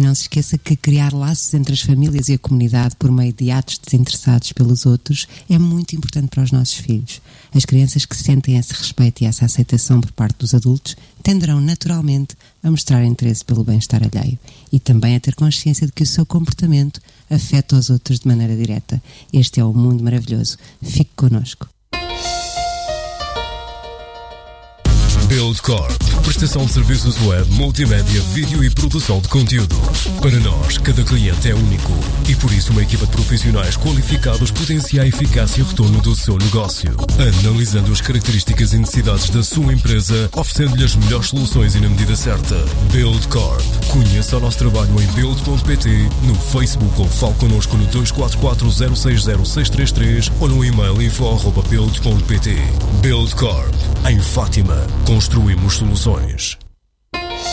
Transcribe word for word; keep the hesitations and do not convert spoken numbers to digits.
não se esqueça que criar laços entre as famílias e a comunidade por meio de atos desinteressados pelos outros é muito importante para os nossos filhos. As crianças que sentem esse respeito e essa aceitação por parte dos adultos tenderão naturalmente a mostrar interesse pelo bem-estar alheio e também a ter consciência de que o seu comportamento afeta os outros de maneira direta. Este é o mundo maravilhoso. Fique connosco. Buildcorp, prestação de serviços web, multimédia, vídeo e produção de conteúdos. Para nós, cada cliente é único e por isso uma equipa de profissionais qualificados potencia a eficácia e retorno do seu negócio, analisando as características e necessidades da sua empresa, oferecendo-lhe as melhores soluções e na medida certa. Buildcorp. Conheça o nosso trabalho em build ponto pt, no Facebook ou fale connosco no dois quatro quatro zero seis zero seis três três ou no e-mail info arroba build ponto pt. Buildcorp. Em Fátima, construímos soluções.